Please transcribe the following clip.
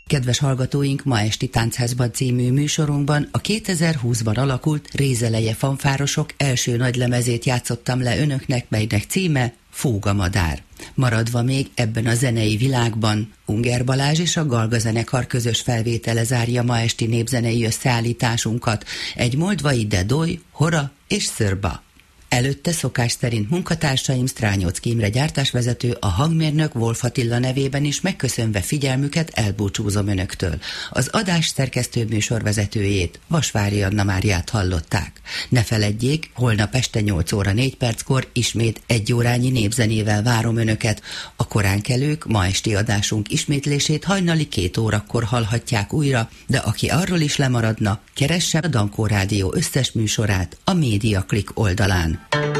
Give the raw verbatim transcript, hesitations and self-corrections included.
Kedves hallgatóink, ma esti Táncházban című műsorunkban a kétezer-húszban alakult Rézeleje fanfárosok első nagylemezét játszottam le önöknek, melynek címe Fógamadár. Maradva még ebben a zenei világban, Unger Balázs és a Galga zenekar közös felvétele zárja ma esti népzenei összeállításunkat, egy moldvai Dedoy, Hora és Szörba. Előtte szokás szerint munkatársaim Strányocki Imre gyártásvezető, a hangmérnök Wolf Attila nevében is megköszönve figyelmüket elbúcsúzom önöktől. Az adás szerkesztő műsorvezetőjét, Vasvári Anna Máriát hallották. Ne feledjék, holnap este nyolc óra négy perckor ismét egy órányi népzenével várom önöket. A koránkelők ma esti adásunk ismétlését hajnali két órakor hallhatják újra, de aki arról is lemaradna, keresse a Dankó Rádió összes műsorát a Média Klik oldalán.